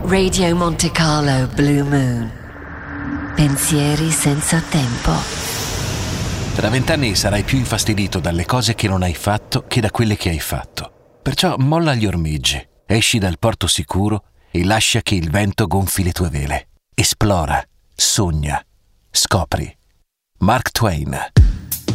Radio Monte Carlo Blue Moon. Pensieri senza tempo. Tra 20 anni sarai più infastidito dalle cose che non hai fatto che da quelle che hai fatto. Perciò molla gli ormeggi, esci dal porto sicuro e lascia che il vento gonfi le tue vele. Esplora, sogna, scopri. Mark Twain.